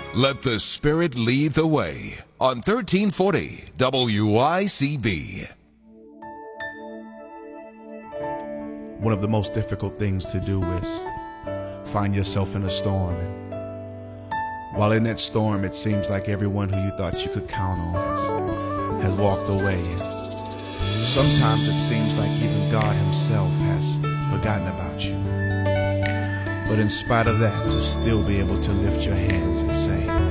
Let the Spirit lead the way on 1340 WICB. One of the most difficult things to do is find yourself in a storm, and while in that storm it seems like everyone who you thought you could count on has walked away, and sometimes it seems like even God himself has forgotten about you. But in spite of that, to still be able to lift your hands and say,